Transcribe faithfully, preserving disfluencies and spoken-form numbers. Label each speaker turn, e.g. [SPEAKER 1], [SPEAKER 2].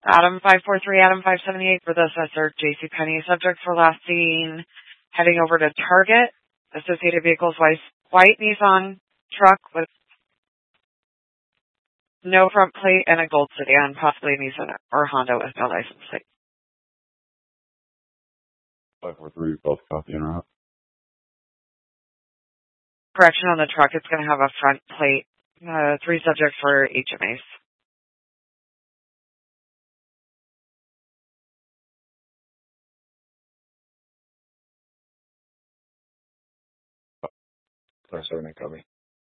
[SPEAKER 1] Adam five four three, Adam five seventy-eight for the assessor, JCPenney. Subject for last seen heading over to Target. Associated vehicles, white, white Nissan truck with no front plate and a gold sedan, possibly Nissan or Honda with no license plate.
[SPEAKER 2] five four three, both copy and route.
[SPEAKER 1] Correction on the truck, it's going to have a front plate. Uh, three subjects for H M As.
[SPEAKER 2] Sorry, sorry, copy.